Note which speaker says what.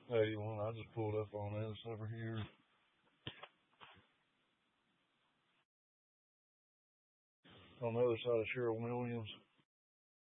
Speaker 1: 81. I just pulled up on this over here. On the other side of Cheryl Williams.